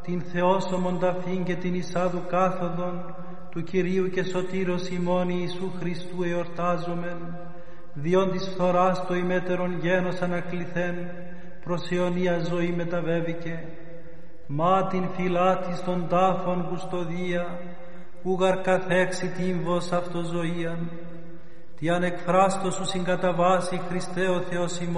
την Θεόσωμον ταφήν και την εισάδου κάθοδον του Κυρίου και Σωτήρος ημών Ιησού Χριστού εορτάζομεν, διόν της φθοράς το ημέτερον γένος ανακληθέν, προς αιωνία ζωή μεταβέβηκε. Μα την φυλά της των τάφων κουστοδία, ούγαρ καθέξει τύμβος αυτοζωίαν. Τι ανεκφράστο σου συγκαταβάσει, Χριστέ ο Θεός ημών,